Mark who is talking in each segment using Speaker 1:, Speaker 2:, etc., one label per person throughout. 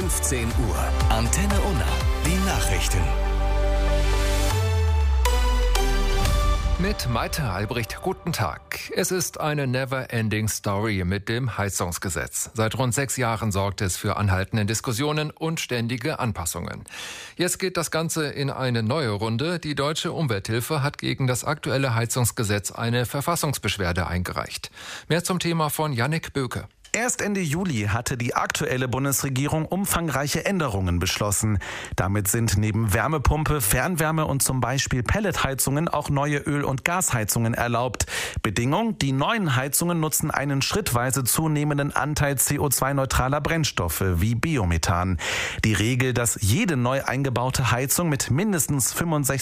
Speaker 1: 15 Uhr. Antenne Unna. Die Nachrichten.
Speaker 2: Mit Maite Albrecht, guten Tag. Es ist eine never-ending Story mit dem Heizungsgesetz. Seit rund 6 Jahren sorgt es für anhaltende Diskussionen und ständige Anpassungen. Jetzt geht das Ganze in eine neue Runde. Die Deutsche Umwelthilfe hat gegen das aktuelle Heizungsgesetz eine Verfassungsbeschwerde eingereicht. Mehr zum Thema von Jannik Böke.
Speaker 3: Erst Ende Juli hatte die aktuelle Bundesregierung umfangreiche Änderungen beschlossen. Damit sind neben Wärmepumpe, Fernwärme und zum Beispiel Pelletheizungen auch neue Öl- und Gasheizungen erlaubt. Bedingung: die neuen Heizungen nutzen einen schrittweise zunehmenden Anteil CO2-neutraler Brennstoffe wie Biomethan. Die Regel, dass jede neu eingebaute Heizung mit mindestens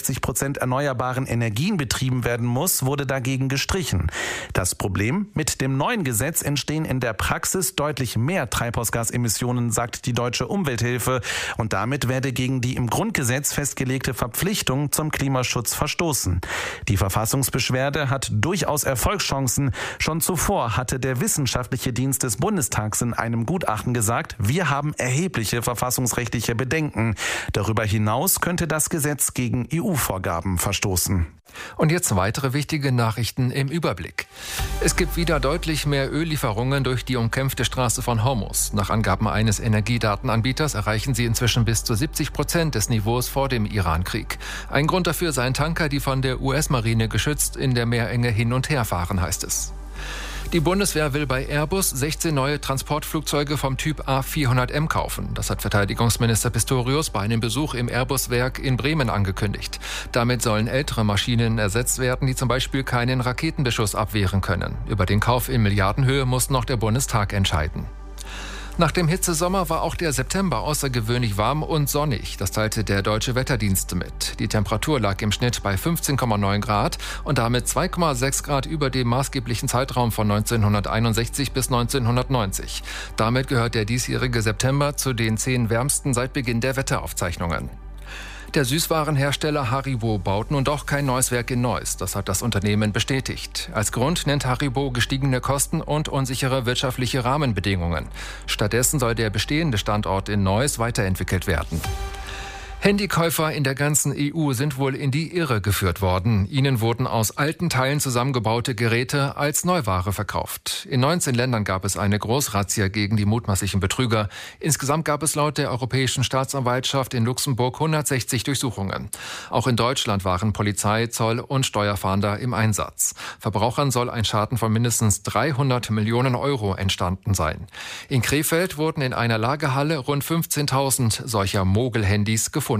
Speaker 3: 65% erneuerbaren Energien betrieben werden muss, wurde dagegen gestrichen. Das Problem: mit dem neuen Gesetz entstehen in der Praxis deutlich mehr Treibhausgasemissionen, sagt die Deutsche Umwelthilfe, und damit werde gegen die im Grundgesetz festgelegte Verpflichtung zum Klimaschutz verstoßen. Die Verfassungsbeschwerde hat durchaus Erfolgschancen. Schon zuvor hatte der Wissenschaftliche Dienst des Bundestags in einem Gutachten gesagt, wir haben erhebliche verfassungsrechtliche Bedenken. Darüber hinaus könnte das Gesetz gegen EU-Vorgaben verstoßen.
Speaker 2: Und jetzt weitere wichtige Nachrichten im Überblick. Es gibt wieder deutlich mehr Öllieferungen durch die umkämpfte Straße von Hormuz. Nach Angaben eines Energiedatenanbieters erreichen sie inzwischen bis zu 70% des Niveaus vor dem Iran-Krieg. Ein Grund dafür seien Tanker, die von der US-Marine geschützt in der Meerenge hin und her fahren, heißt es. Die Bundeswehr will bei Airbus 16 neue Transportflugzeuge vom Typ A400M kaufen. Das hat Verteidigungsminister Pistorius bei einem Besuch im Airbus-Werk in Bremen angekündigt. Damit sollen ältere Maschinen ersetzt werden, die zum Beispiel keinen Raketenbeschuss abwehren können. Über den Kauf in Milliardenhöhe muss noch der Bundestag entscheiden. Nach dem Hitzesommer war auch der September außergewöhnlich warm und sonnig. Das teilte der Deutsche Wetterdienst mit. Die Temperatur lag im Schnitt bei 15,9 Grad und damit 2,6 Grad über dem maßgeblichen Zeitraum von 1961 bis 1990. Damit gehört der diesjährige September zu den 10 wärmsten seit Beginn der Wetteraufzeichnungen. Der Süßwarenhersteller Haribo baut nun doch kein neues Werk in Neuss. Das hat das Unternehmen bestätigt. Als Grund nennt Haribo gestiegene Kosten und unsichere wirtschaftliche Rahmenbedingungen. Stattdessen soll der bestehende Standort in Neuss weiterentwickelt werden. Handykäufer in der ganzen EU sind wohl in die Irre geführt worden. Ihnen wurden aus alten Teilen zusammengebaute Geräte als Neuware verkauft. In 19 Ländern gab es eine Großrazzia gegen die mutmaßlichen Betrüger. Insgesamt gab es laut der Europäischen Staatsanwaltschaft in Luxemburg 160 Durchsuchungen. Auch in Deutschland waren Polizei, Zoll und Steuerfahnder im Einsatz. Verbrauchern soll ein Schaden von mindestens 300 Millionen Euro entstanden sein. In Krefeld wurden in einer Lagerhalle rund 15.000 solcher Mogel-Handys gefunden.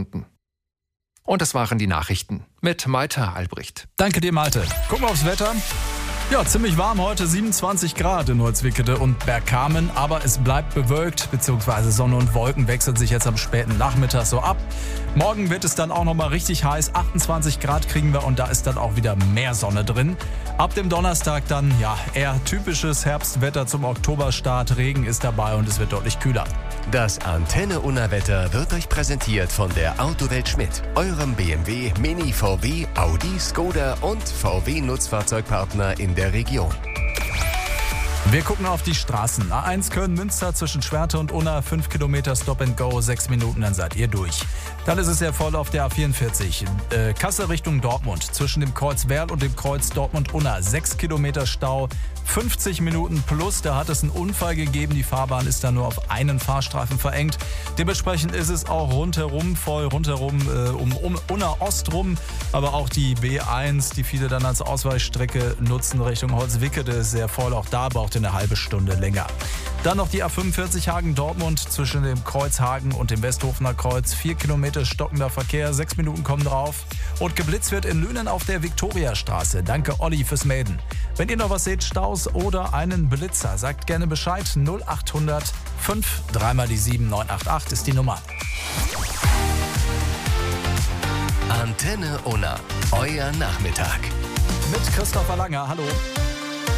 Speaker 2: Und das waren die Nachrichten mit Maite Albrecht.
Speaker 4: Danke dir, Malte. Gucken wir aufs Wetter. Ja, ziemlich warm heute, 27 Grad in Holzwickede und Bergkamen, aber es bleibt bewölkt, beziehungsweise Sonne und Wolken wechseln sich jetzt am späten Nachmittag so ab. Morgen wird es dann auch nochmal richtig heiß, 28 Grad kriegen wir und da ist dann auch wieder mehr Sonne drin. Ab dem Donnerstag dann, ja, eher typisches Herbstwetter zum Oktoberstart, Regen ist dabei und es wird deutlich kühler.
Speaker 1: Das Antenne Unna Wetter wird euch präsentiert von der Autowelt Schmidt, eurem BMW, Mini, VW, Audi, Skoda und VW Nutzfahrzeugpartner in der Region.
Speaker 4: Wir gucken auf die Straßen. A1 Köln-Münster zwischen Schwerte und Unna, 5 Kilometer Stop and Go, 6 Minuten, dann seid ihr durch. Dann ist es sehr voll auf der A44. Kassel Richtung Dortmund, zwischen dem Kreuz Werl und dem Kreuz Dortmund-Unna, 6 Kilometer Stau, 50 Minuten plus. Da hat es einen Unfall gegeben, die Fahrbahn ist da nur auf einen Fahrstreifen verengt. Dementsprechend ist es auch rundherum voll, um Unna Ost rum, aber auch die B1, die viele dann als Ausweichstrecke nutzen Richtung Holzwickede, ist sehr voll, auch da braucht ihr eine halbe Stunde länger. Dann noch die A45 Hagen-Dortmund zwischen dem Kreuz Hagen und dem Westhofener Kreuz. 4 Kilometer stockender Verkehr, 6 Minuten kommen drauf. Und geblitzt wird in Lünen auf der Viktoriastraße. Danke Olli fürs Melden. Wenn ihr noch was seht, Staus oder einen Blitzer, sagt gerne Bescheid. 0800 5 3 mal die 7 988 ist die Nummer.
Speaker 1: Antenne Unna, euer Nachmittag.
Speaker 4: Mit Christopher Langer, hallo.